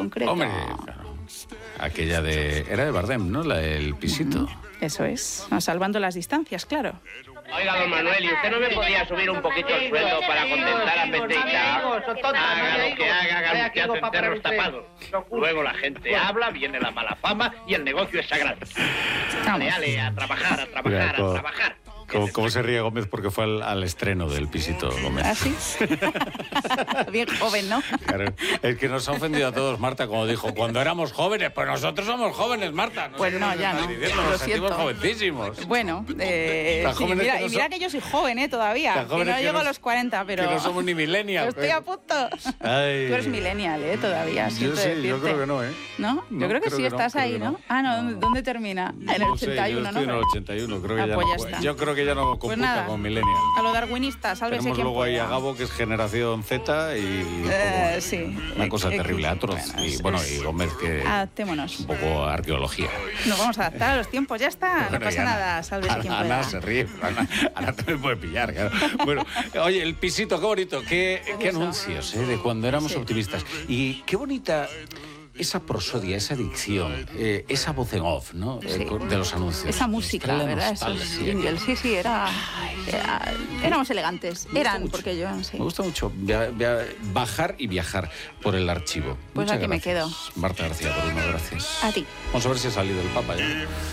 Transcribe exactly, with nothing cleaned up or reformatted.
concreto. Hombre, claro. Aquella de... Era de Bardem, ¿no? La del pisito. Uh-huh. Eso es. No, salvando las distancias, claro. Oiga, don Manuel, ¿y usted no me podía subir un poquito el sueldo para contentar a Pendeita? Haga lo que haga, haga que hacen perros tapados. Luego la gente habla, viene la mala fama y el negocio es sagrado. Ale, ale, a trabajar, a trabajar, Mira, a como, trabajar. Como, como se ríe Gómez porque fue al, al estreno del pisito, Gómez. ¿Ah, sí? Bien joven, ¿no? Claro. Es que nos ha ofendido a todos, Marta, como dijo, cuando éramos jóvenes. Pues nosotros somos jóvenes, Marta. No pues sé no, ya no. Diciendo, Lo nos sentimos siento. jovencísimos. Bueno, eh, Tan sí, jóvenes mira, que no y mira son- que yo soy joven, ¿eh? Todavía. Tan Que jóvenes no que llego no- a los cuarenta, pero... Que no somos ni millennials. Estoy a punto. Ay. Tú eres millennial, ¿eh? Todavía. Yo siento sí, yo decirte. creo que no, ¿eh? ¿No? Yo No, creo que creo sí, que no, estás creo ahí, que ¿no? no. Ah, no, No. ¿dónde, dónde termina? En el No sé, ochenta y yo uno, estoy en ¿no? el ochenta y uno, creo que Ah, ya pues no. ya está. Yo creo que ya no computa Pues nada, con millennial. a lo darwinista, sálvese Tenemos quien luego ahí pueda. a Gabo, que es generación Z, y Eh, como sí. una cosa Eh, terrible, eh, atroz. bueno, y es- bueno, es- y Gómez, que Adaptémonos. un poco arqueología. Nos vamos a adaptar a los tiempos, ya está. Bueno, no pasa y Ana- nada, sálvese Ana, quien Ana pueda. se ríe, pero Ana, Ana también puede pillar, claro. Bueno, oye, el pisito, qué bonito, qué, qué anuncios, ¿eh? De cuando éramos Sí. optimistas. Y qué bonita esa prosodia, esa dicción, eh, esa voz en off, ¿no? Sí. Eh, con- de los anuncios. Esa música, Trae la ¿verdad? Esos nostalgia. jingles. Sí, sí, era, era- éramos elegantes. Me gusta Eran, mucho. porque yo, sí. Me gusta mucho via- via- bajar y viajar por el archivo. Pues Muchas aquí me gracias, Marta García, por uno, gracias. A ti. Vamos a ver si ha salido el Papa ya.